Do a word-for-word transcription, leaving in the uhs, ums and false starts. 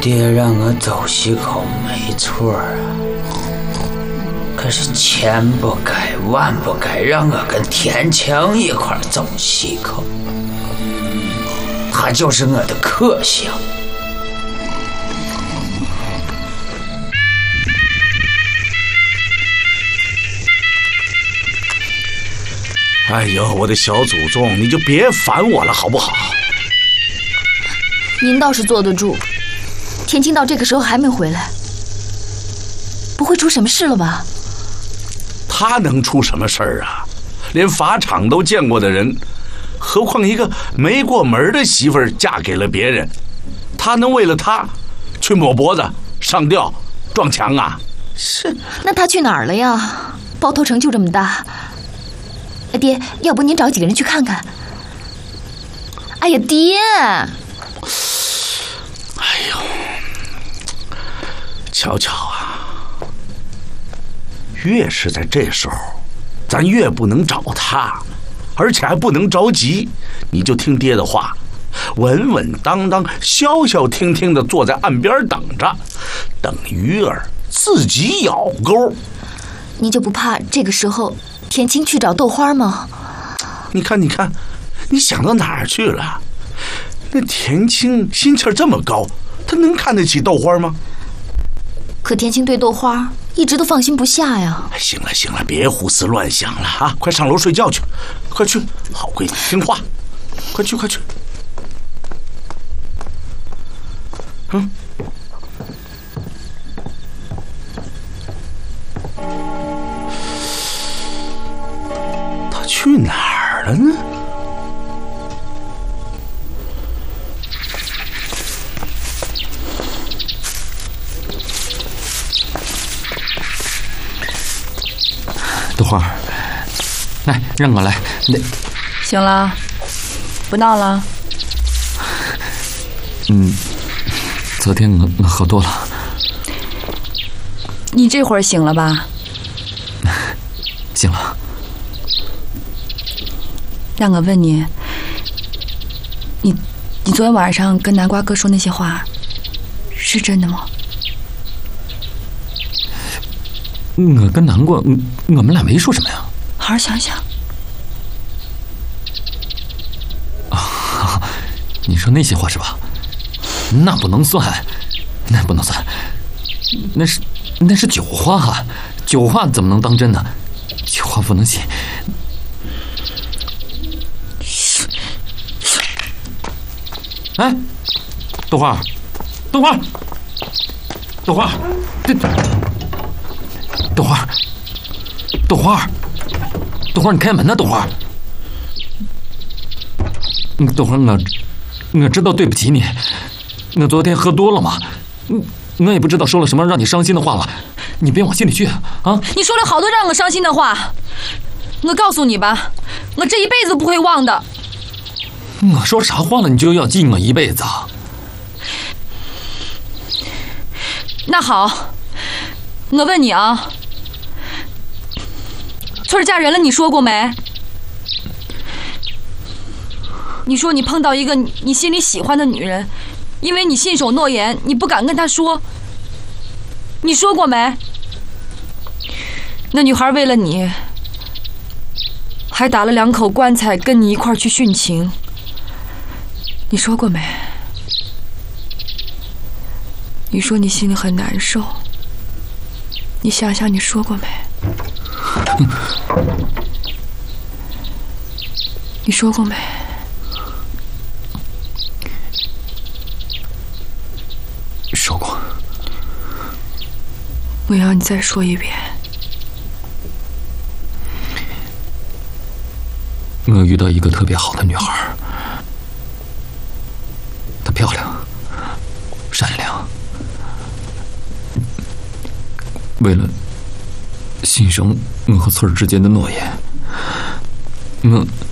爹让我走西口没错啊，可是千不该万不该让我跟天晴一块走西口，他就是我的克星。 哎呦，我的小祖宗，你就别烦我了好不好？ 您倒是坐得住，天晴到这个时候还没回来，不会出什么事了吧？ 他能出什么事儿啊？连法场都见过的人，何况一个没过门的媳妇儿嫁给了别人，他能为了他去抹脖子、上吊、撞墙啊？是。 那他去哪儿了呀？包头城就这么大。爹，要不您找几个人去看看？哎呀，爹！哎呦，瞧瞧啊，越是在这时候，咱越不能找他，而且还不能着急。你就听爹的话，稳稳当当、消消停停的坐在岸边等着，等鱼儿自己咬钩。 你就不怕这个时候天晴去找豆花吗？ 你看，你看，你想到哪儿去了？那田青心气儿这么高，他能看得起豆花吗？ 可田青对豆花一直都放心不下呀。 行了行了，别胡思乱想了啊！快上楼睡觉去，快去，好闺女，听话，快去快去。嗯。他去哪儿了呢？ 豆花，来，让我来。那行了，不闹了。 嗯，昨天我我喝多了。 你这会儿醒了吧？ 醒了。 让我问你，你你昨天晚上跟南瓜哥说那些话，是真的吗？ 我跟南瓜，我们俩没说什么呀。 好好想想。 啊，你说那些话是吧？那不能算，那不能算，那是那是酒话，酒话怎么能当真呢？酒话不能信。哎，豆花，豆花，豆花，这豆花，豆花，豆花，你开门呐，豆花。嗯，豆花，我我知道对不起你，我昨天喝多了嘛，嗯，我也不知道说了什么让你伤心的话了，你别往心里去啊。 你说了好多让我伤心的话，我告诉你吧，我这一辈子不会忘的。 我说啥话了，你就要记我一辈子？ 那好，我问你啊，翠儿嫁人了，你说过没？你说你碰到一个你心里喜欢的女人，因为你信守诺言，你不敢跟她说，你说过没？那女孩为了你，还打了两口棺材跟你一块儿去殉情，你说过没？你说你心里很难受，你想想你说过没？你说过没？ 说过。 我要你再说一遍。 我遇到一个特别好的女孩，她漂亮、善良，为了信守我和翠儿之间的诺言，我